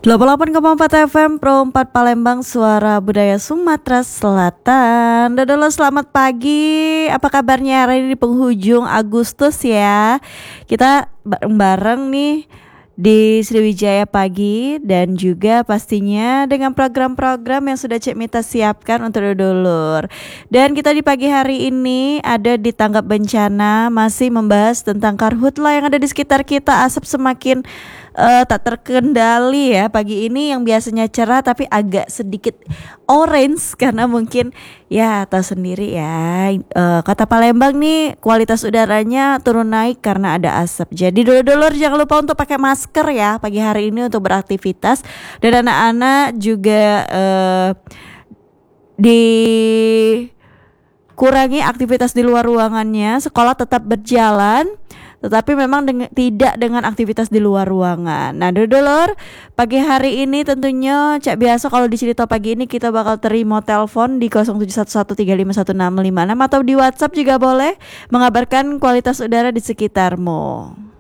88,4 FM Pro 4 Palembang, suara budaya Sumatera Selatan. Dodolo, selamat pagi. Apa kabarnya hari ini di penghujung Agustus ya? Kita bareng-bareng nih di Sriwijaya Pagi, dan juga pastinya dengan program-program yang sudah Cek Mita siapkan untuk Dodolur. Dan kita di pagi hari ini ada di tanggap bencana, masih membahas tentang karhutla yang ada di sekitar kita. Asap semakin tak terkendali ya pagi ini, yang biasanya cerah tapi agak sedikit orange karena mungkin ya tahu sendiri ya, kota Palembang nih kualitas udaranya turun naik karena ada asap. Jadi dulur-dulur jangan lupa untuk pakai masker ya pagi hari ini untuk beraktivitas, dan anak-anak juga dikurangi aktivitas di luar ruangannya. Sekolah tetap berjalan, tetapi memang tidak dengan aktivitas di luar ruangan. Nah dulur, pagi hari ini tentunya Cak biasa kalau di Cerita Pagi ini kita bakal terima telepon di 0711351656 atau di WhatsApp juga boleh mengabarkan kualitas udara di sekitarmu.